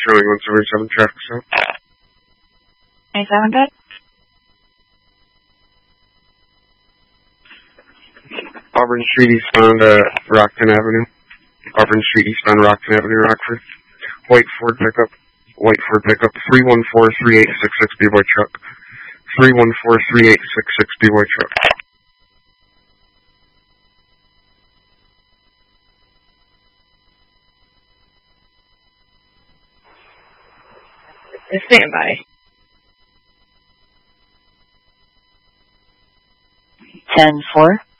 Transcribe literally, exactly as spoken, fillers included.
showing one seven seven traffic stop. ninety-seven, good. Auburn Street eastbound uh, Rockton Avenue. Auburn Street eastbound Rockton Avenue, Rockford. White Ford pickup. White Ford pickup. three one four three eight six six B-Boy truck. three one four three eight six six B-Boy truck. Stand by. ten four.